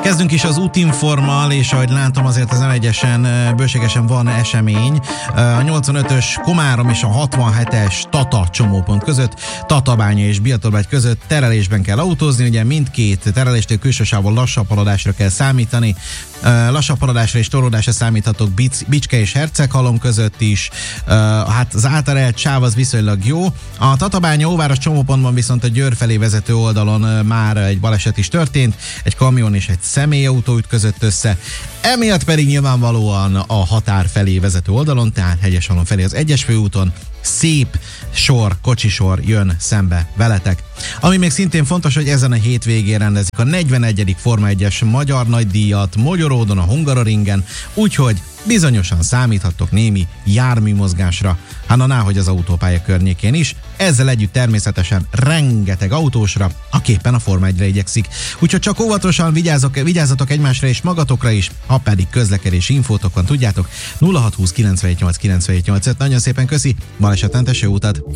Kezdünk is az útinformmal, és ahogy látom, azért az M1-esen bőségesen van esemény. A 85-ös Komárom és a 67-es Tata csomópont között, Tatabánya és Biatorbágy között terelésben kell autózni, ugye mindkét tereléstől külső sávon lassabb haladásra kell számítani. Lassabb haladásra és torlódásra számíthatok Bicske és Herceghalom között is. Hát az általelt sáv az viszonylag jó. A Tatabánya Óváros csomópontban viszont a Győr felé vezető oldalon már egy baleset is történt, egy kamion és egy személyautó ütközött össze. Emiatt pedig nyilvánvalóan a határ felé vezető oldalon, tehát Hegyeshalom felé az 1-es főúton szép kocsisor jön szembe veletek. Ami még szintén fontos, hogy ezen a hétvégén rendezik a 41. Forma 1-es magyar nagydíjat Magyaródon, a Hungaroringen, úgyhogy bizonyosan számíthattok némi járműmozgásra, hogy az autópálya környékén is. Ezzel együtt természetesen rengeteg autósra, aki éppen a Forma 1-re igyekszik. Úgyhogy csak óvatosan vigyázzatok egymásra és magatokra is, ha pedig közlekedési infótok van, tudjátok, 0620 978 978. Nagyon szépen köszi, balesetmentes jó utat!